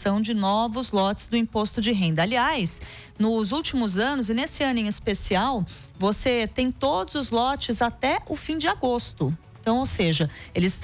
liberação de novos lotes do imposto de renda. Aliás, nos últimos anos e nesse ano em especial, você tem todos os lotes até o fim de agosto. Então, ou seja, eles